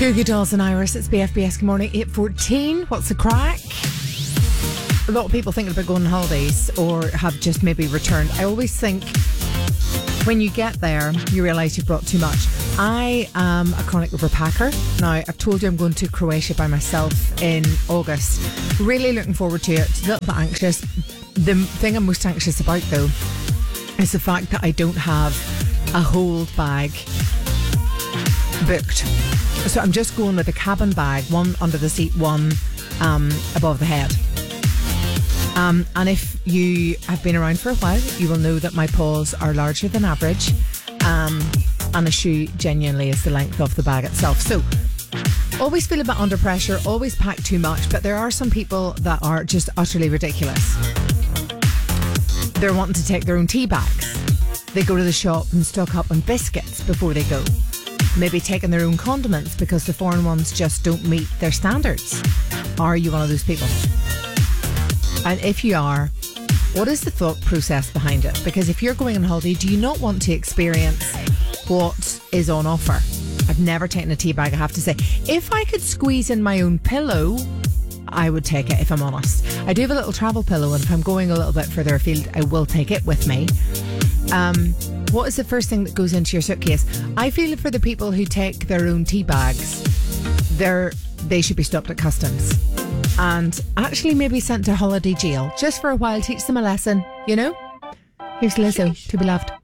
Goo Goo Dolls and Iris, it's BFBS. Good morning, 8:14. What's the crack? A lot of people thinking about going on holidays or have just maybe returned. I always think when you get there, you realise you've brought too much. I am a chronic overpacker. Now, I've told you I'm going to Croatia by myself in August. Really looking forward to it. A little bit anxious. The thing I'm most anxious about, though, is the fact that I don't have a hold bag booked. So I'm just going with a cabin bag, one under the seat, one above the head. And if you have been around for a while, you will know that my paws are larger than average, and a shoe genuinely is the length of the bag itself. So always feel a bit under pressure, always pack too much, but there are some people that are just utterly ridiculous. They're wanting to take their own tea bags. They go to the shop and stock up on biscuits before they go. Maybe taking their own condiments because the foreign ones just don't meet their standards. Are you one of those people? And if you are, what is the thought process behind it? Because if you're going on holiday, do you not want to experience what is on offer? I've never taken a tea bag, I have to say. If I could squeeze in my own pillow, I would take it, if I'm honest. I do have a little travel pillow, and if I'm going a little bit further afield, I will take it with me. What is the first thing that goes into your suitcase? I feel for the people who take their own tea bags, they should be stopped at customs and actually maybe sent to holiday jail just for a while, teach them a lesson, you know? Here's Lizzo, To Be Loved.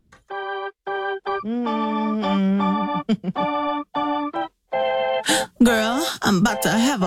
Girl, I'm about to have a